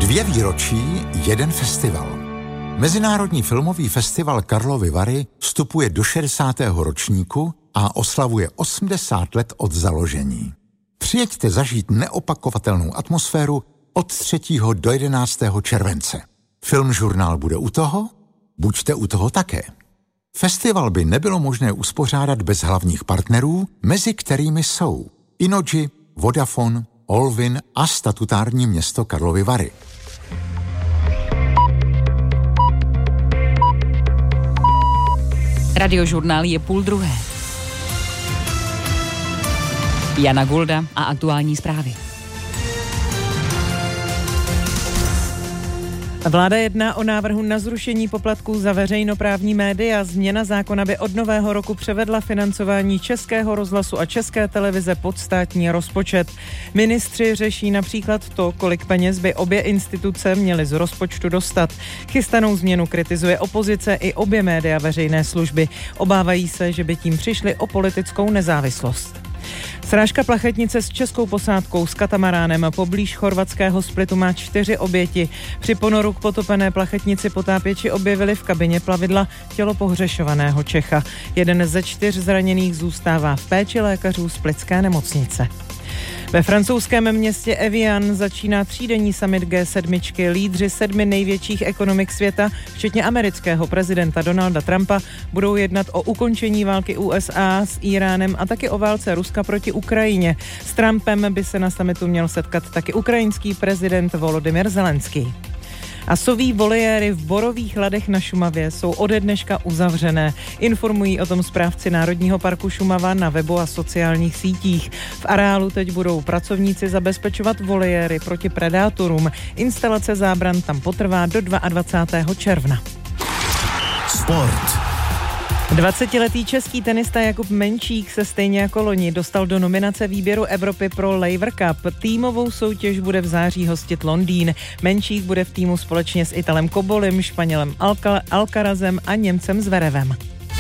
2 výročí, 1 festival. Mezinárodní filmový festival Karlovy Vary vstupuje do 60. ročníku a oslavuje 80 let od založení. Přijeďte zažít neopakovatelnou atmosféru od 3. do 11. července. Filmžurnál bude u toho? Buďte u toho také. Festival by nebylo možné uspořádat bez hlavních partnerů, mezi kterými jsou Innogy, Vodafone, Olvin a statutární město Karlovy Vary. Radiožurnál je 12:30. Jana Gulda a aktuální zprávy. Vláda jedná o návrhu na zrušení poplatků za veřejnoprávní média. Změna zákona by od nového roku převedla financování Českého rozhlasu a České televize pod státní rozpočet. Ministři řeší například to, kolik peněz by obě instituce měly z rozpočtu dostat. Chystanou změnu kritizuje opozice i obě média veřejné služby. Obávají se, že by tím přišli o politickou nezávislost. Srážka plachetnice s českou posádkou s katamaránem poblíž chorvatského Splitu má 4 oběti. Při ponoru k potopené plachetnici potápěči objevili v kabině plavidla tělo pohřešovaného Čecha. 1 ze 4 zraněných zůstává v péči lékařů splitské nemocnice. Ve francouzském městě Evian začíná 3denní summit G7. Lídři 7 největších ekonomik světa, včetně amerického prezidenta Donalda Trumpa, budou jednat o ukončení války USA s Iránem a taky o válce Ruska proti Ukrajině. S Trumpem by se na summitu měl setkat taky ukrajinský prezident Volodymyr Zelenský. A soví voliéry v Borových Ladech na Šumavě jsou ode dneška uzavřené. Informují o tom správci Národního parku Šumava na webu a sociálních sítích. V areálu teď budou pracovníci zabezpečovat voliéry proti predátorům. Instalace zábran tam potrvá do 22. června. Sport. 20letý český tenista Jakub Menčík se stejně jako loni dostal do nominace výběru Evropy pro Laver Cup. Týmovou soutěž bude v září hostit Londýn. Menčík bude v týmu společně s Italem Kobolim, Španělem Alcarazem a Němcem Zverevem.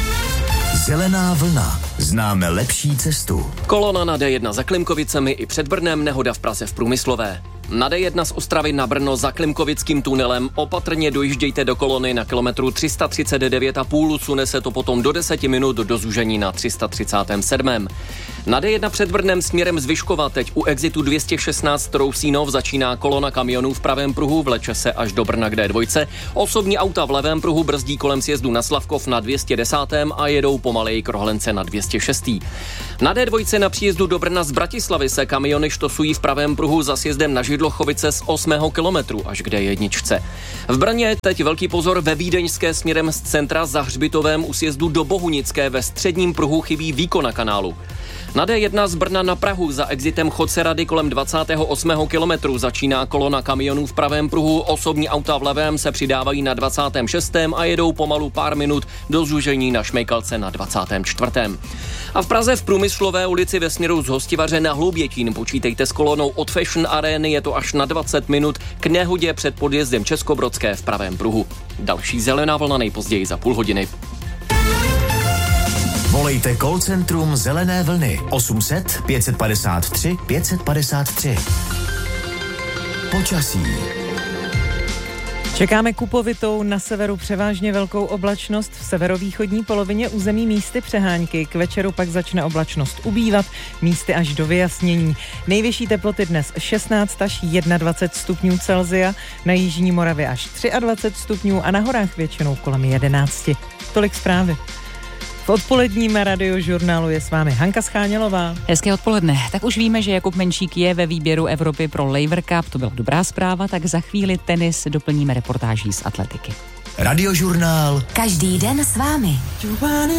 Zelená vlna. Známe lepší cestu. Kolona na D1 za Klimkovicemi i před Brnem, nehoda v Praze v Průmyslové. Na D1 z Ostravy na Brno za Klimkovickým tunelem opatrně dojíždějte do kolony na kilometru 339,5, sune se to potom do 10 minut do zúžení na 337. Na D1 před Brnem směrem z Vyškova teď u exitu 216 Trousínov začíná kolona kamionů v pravém pruhu, vleče se až do Brna k D2. Osobní auta v levém pruhu brzdí kolem sjezdu na Slavkov na 210. a jedou pomaleji k Rohlence na 206. Na D2 na příjezdu do Brna z Bratislavy se kamiony štosují v pravém pruhu za sjezdem na Židlochovice z 8. kilometru až k D1. V Brně teď velký pozor ve vídeňské směrem z centra za Hřbitovem u sjezdu do Bohunické ve středním pruhu chybí výkon na kanálu. Na D1 z Brna na Prahu za exitem Chodce Rady kolem 28. kilometru začíná kolona kamionů v pravém pruhu, osobní auta v levém se přidávají na 26. a jedou pomalu pár minut do zúžení na Šmejkalce na 24. A v Praze v Průmyslové ulici ve směru z Hostivaře na Hloubětín počítejte s kolonou od Fashion Areny, je to až na 20 minut k nehodě před podjezdem Českobrodské v pravém pruhu. Další zelená vlna nejpozději za půl hodiny. Volejte call centrum Zelené vlny 800 553 553. Počasí. Čekáme kupovitou, na severu převážně velkou oblačnost, v severovýchodní polovině území místy přehánky, k večeru pak začne oblačnost ubývat, místy až do vyjasnění. Nejvyšší teploty dnes 16 až 21 stupňů Celsia, na jižní Moravě až 23 stupňů a na horách většinou kolem 11. Tolik zprávy. V odpoledním radiožurnálu je s vámi Hanka Schánělová. Hezké odpoledne. Tak už víme, že Jakub Menčík je ve výběru Evropy pro Laver Cup. To byla dobrá zpráva, tak za chvíli tenis doplníme reportáží z atletiky. Radiožurnál. Každý den s vámi.